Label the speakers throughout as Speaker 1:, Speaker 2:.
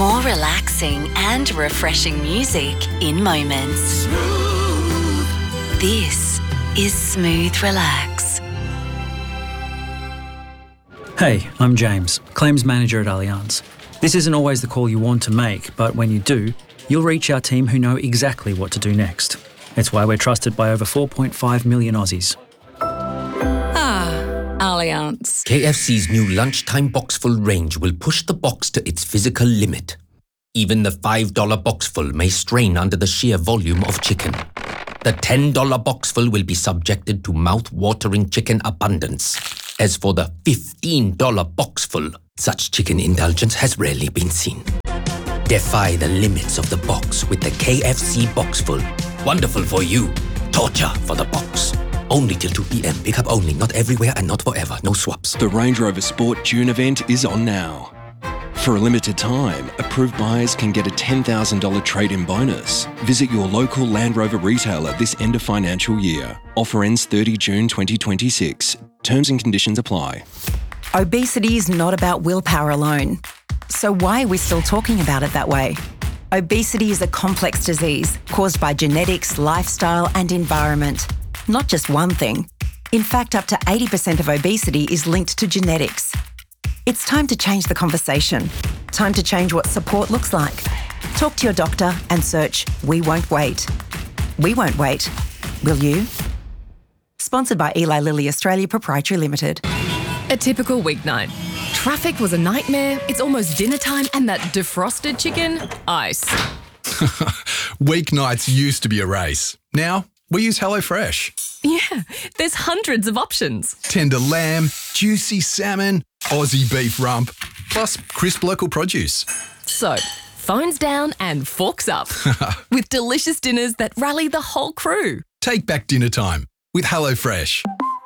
Speaker 1: More relaxing and refreshing music in moments. This is Smooth Relax.
Speaker 2: Hey, I'm James, Claims Manager at Allianz. This isn't always the call you want to make, but when you do, you'll reach our team who know exactly what to do next. It's why we're trusted by over 4.5 million Aussies.
Speaker 3: Allianz.
Speaker 4: KFC's new lunchtime boxful range will push the box to its physical limit. Even the $5 boxful may strain under the sheer volume of chicken. The $10 boxful will be subjected to mouth-watering chicken abundance. As for the $15 boxful, such chicken indulgence has rarely been seen. Defy the limits of the box with the KFC boxful. Wonderful for you. Torture for the box. Only till 2 p.m. Pick up only, not everywhere and not forever. No swaps.
Speaker 5: The Range Rover Sport June event is on now. For a limited time, approved buyers can get a $10,000 trade-in bonus. Visit your local Land Rover retailer this end of financial year. Offer ends 30 June 2026. Terms and conditions apply.
Speaker 6: Obesity is not about willpower alone. So why are we still talking about it that way? Obesity is a complex disease caused by genetics, lifestyle and environment. Not just one thing. In fact, up to 80% of obesity is linked to genetics. It's time to change the conversation. Time to change what support looks like. Talk to your doctor and search We Won't Wait. We won't wait. Will you? Sponsored by Eli Lilly Australia Proprietary Limited.
Speaker 3: A typical weeknight. Traffic was a nightmare, it's almost dinner time, and that defrosted chicken, ice.
Speaker 7: Weeknights used to be a race. Now, we use HelloFresh.
Speaker 3: Yeah, there's hundreds of options.
Speaker 7: Tender lamb, juicy salmon, Aussie beef rump, plus crisp local produce.
Speaker 3: So, phones down and forks up. With delicious dinners that rally the whole crew.
Speaker 7: Take back dinner time with HelloFresh.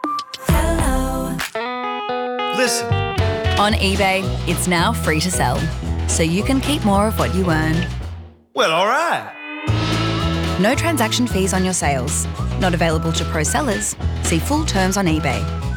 Speaker 8: Listen.
Speaker 1: On eBay, it's now free to sell, so you can keep more of what you earn.
Speaker 8: Well, all right.
Speaker 1: No transaction fees on your sales. Not available to pro sellers. See full terms on eBay.